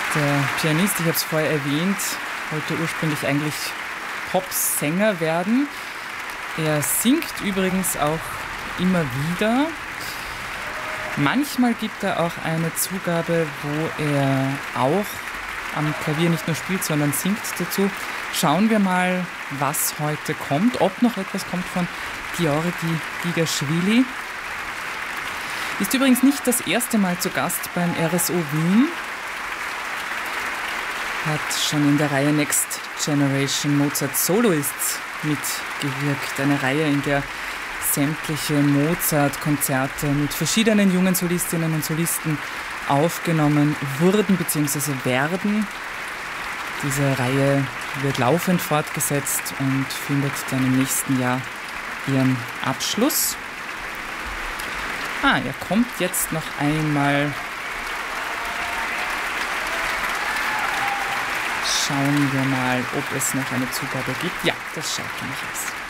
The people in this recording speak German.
Der Pianist, ich habe es vorher erwähnt, wollte ursprünglich eigentlich Popsänger werden. Er singt übrigens auch immer wieder. Manchmal gibt er auch eine Zugabe, wo er auch am Klavier nicht nur spielt, sondern singt dazu. Schauen wir mal, was heute kommt, ob noch etwas kommt von Georgi Gigaschwili. Ist übrigens nicht das erste Mal zu Gast beim RSO Wien. Hat schon in der Reihe Next Generation Mozart Soloists mitgewirkt. Eine Reihe, in der sämtliche Mozart-Konzerte mit verschiedenen jungen Solistinnen und Solisten aufgenommen wurden bzw. werden. Diese Reihe wird laufend fortgesetzt und findet dann im nächsten Jahr ihren Abschluss. Er kommt jetzt noch einmal. Schauen wir mal, ob es noch eine Zugabe gibt. Ja, das schaut nicht aus.